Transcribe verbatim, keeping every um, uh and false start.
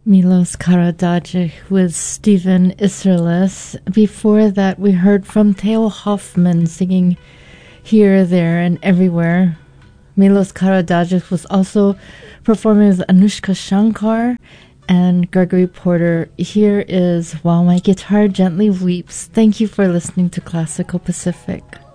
Milos Karadzic with Stephen Isserlis. Before that, we heard from Theo Hoffman singing Here, There, and Everywhere. Milos Karadzic was also performing with Anushka Shankar and Gregory Porter. Here is While My Guitar Gently Weeps. Thank you for listening to Classical Pacific.